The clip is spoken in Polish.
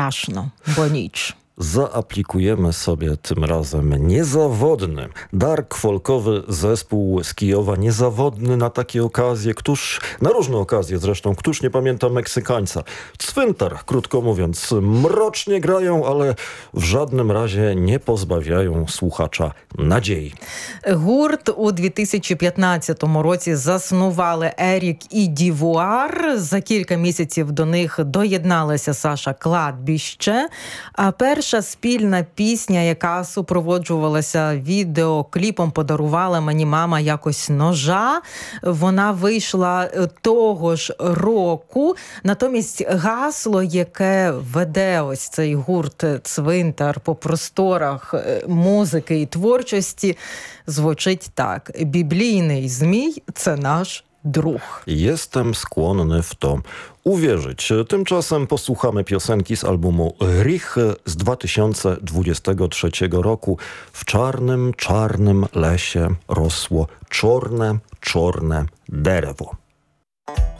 straszno, bo nicz. Zaaplikujemy sobie tym razem niezawodny, dark folkowy zespół z Kijowa, niezawodny na takie okazje, na różne okazje zresztą, któż nie pamięta Meksykańca. Cwyntar, krótko mówiąc, mrocznie grają, ale w żadnym razie nie pozbawiają słuchacza nadziei. Гурт у 2015 році заснували Ерік і Дівуар. За кілька місяців до них доєдналася Саша Кладбіще. А перша спільна пісня, яка супроводжувалася відеокліпом «Подарувала мені мама якось ножа», вона вийшла того ж року. Натомість гасло, яке веде ось цей гурт «Цвинтар» по просторах музики і творчості, звучить так. Біблійний змій – це наш druh. Jestem skłonny w to uwierzyć. Tymczasem posłuchamy piosenki z albumu Grych z 2023 roku. W czarnym, czarnym lesie rosło czarne, czarne derewo.